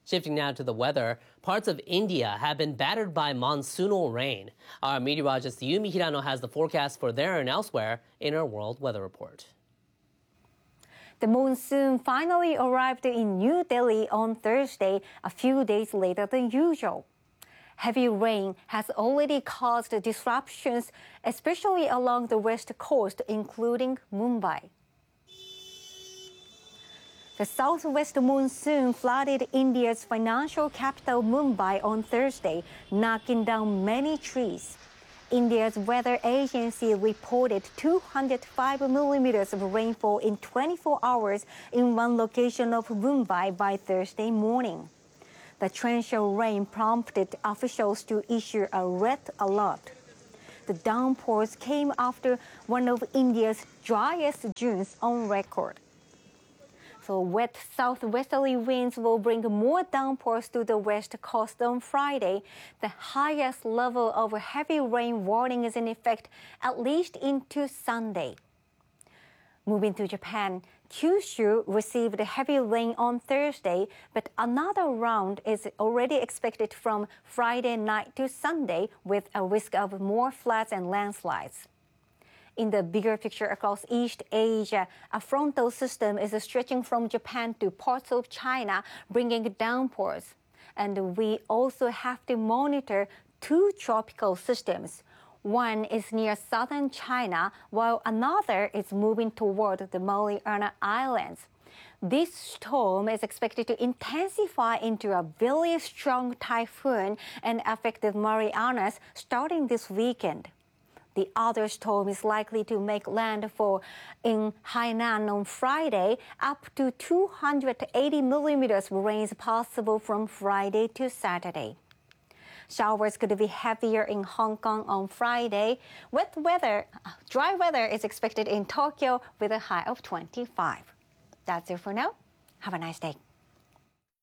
Shifting now to the weather, parts of India have been battered by monsoonal rain. Our meteorologist Yumi Hirano has the forecast for there and elsewhere in our World Weather Report. The monsoon finally arrived in New Delhi on Thursday, a few days later than usual. Heavy rain has already caused disruptions, especially along the west coast, including Mumbai. The southwest monsoon flooded India's financial capital Mumbai on Thursday, knocking down many trees. India's weather agency reported 205 millimeters of rainfall in 24 hours in one location of Mumbai by Thursday morning. The torrential rain prompted officials to issue a red alert. The downpours came after one of India's driest Junes on record. So wet southwesterly winds will bring more downpours to the west coast on Friday. The highest level of heavy rain warning is in effect at least into Sunday. Moving to Japan, Kyushu received heavy rain on Thursday, but another round is already expected from Friday night to Sunday with a risk of more floods and landslides. In the bigger picture across East Asia, a frontal system is stretching from Japan to parts of China, bringing downpours. And we also have to monitor two tropical systems. One is near southern China, while another is moving toward the Mariana Islands. This storm is expected to intensify into a very strong typhoon and affect the Marianas starting this weekend. The other storm is likely to make landfall in Hainan on Friday. Up to 280 millimeters of rain is possible from Friday to Saturday. Showers could be heavier in Hong Kong on Friday. Dry weather is expected in Tokyo with a high of 25. That's it for now. Have a nice day.